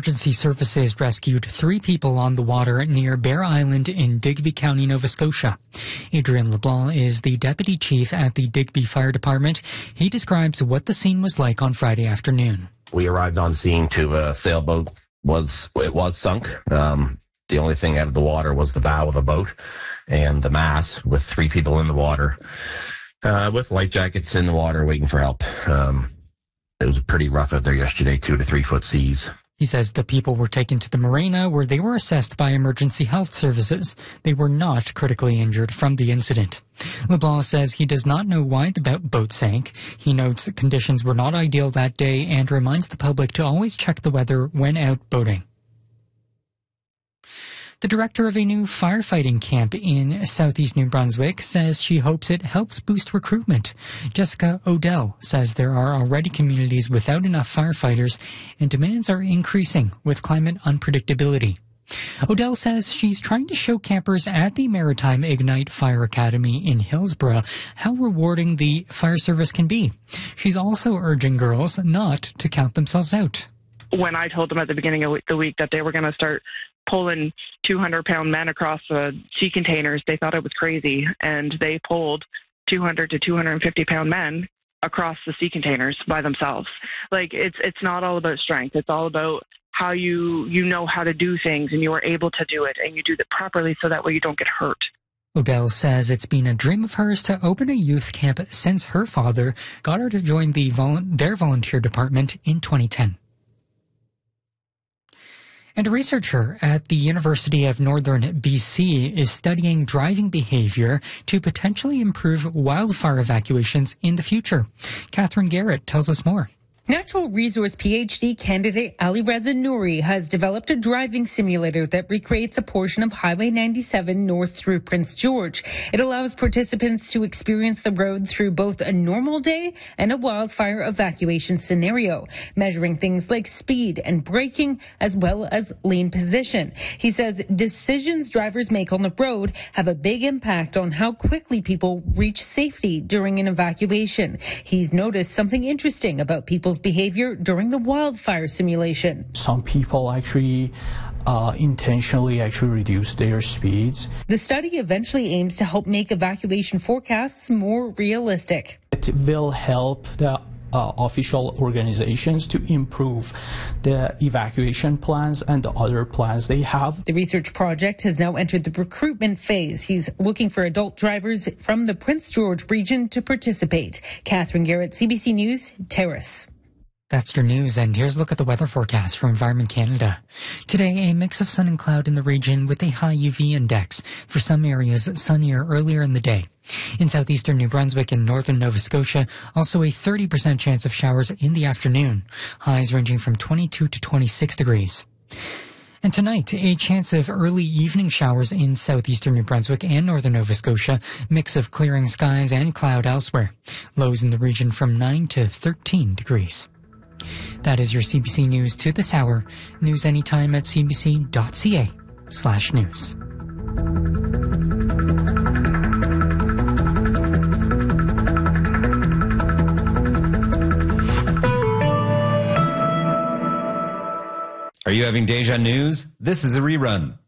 emergency services rescued 3 people on the water near Bear Island in Digby County, Nova Scotia. Adrian LeBlanc is the deputy chief at the Digby Fire Department. He describes what the scene was like on Friday afternoon. We arrived on scene to a sailboat. It was sunk. The only thing out of the water was the bow of the boat and the mast with 3 people in the water with life jackets in the water waiting for help. It was pretty rough out there yesterday, 2 to 3 foot seas. He says the people were taken to the marina where they were assessed by emergency health services. They were not critically injured from the incident. LeBlanc says he does not know why the boat sank. He notes that conditions were not ideal that day and reminds the public to always check the weather when out boating. The director of a new firefighting camp in southeast New Brunswick says she hopes it helps boost recruitment. Jessica Odell says there are already communities without enough firefighters and demands are increasing with climate unpredictability. Odell says she's trying to show campers at the Maritime Ignite Fire Academy in Hillsborough how rewarding the fire service can be. She's also urging girls not to count themselves out. When I told them at the beginning of the week that they were going to start pulling 200-pound men across the sea containers, they thought it was crazy, and they pulled 200 to 250-pound men across the sea containers by themselves. Like, it's not all about strength. It's all about how you know how to do things, and you are able to do it, and you do it properly so that way you don't get hurt. Odell says it's been a dream of hers to open a youth camp since her father got her to join their volunteer department in 2010. And a researcher at the University of Northern BC is studying driving behavior to potentially improve wildfire evacuations in the future. Catherine Garrett tells us more. Natural Resource PhD candidate Ali Reza Nouri has developed a driving simulator that recreates a portion of Highway 97 north through Prince George. It allows participants to experience the road through both a normal day and a wildfire evacuation scenario, measuring things like speed and braking as well as lane position. He says decisions drivers make on the road have a big impact on how quickly people reach safety during an evacuation. He's noticed something interesting about people's behavior during the wildfire simulation. Some people actually intentionally reduce their speeds. The study eventually aims to help make evacuation forecasts more realistic. It will help the official organizations to improve the evacuation plans and the other plans they have. The research project has now entered the recruitment phase. He's looking for adult drivers from the Prince George region to participate. Catherine Garrett, CBC News, Terrace. That's your news, and here's a look at the weather forecast from Environment Canada. Today, a mix of sun and cloud in the region with a high UV index. For some areas, sunnier earlier in the day. In southeastern New Brunswick and northern Nova Scotia, also a 30% chance of showers in the afternoon. Highs ranging from 22 to 26 degrees. And tonight, a chance of early evening showers in southeastern New Brunswick and northern Nova Scotia. Mix of clearing skies and cloud elsewhere. Lows in the region from 9 to 13 degrees. That is your CBC News to this hour. News anytime at cbc.ca/news. Are you having deja news? This is a rerun.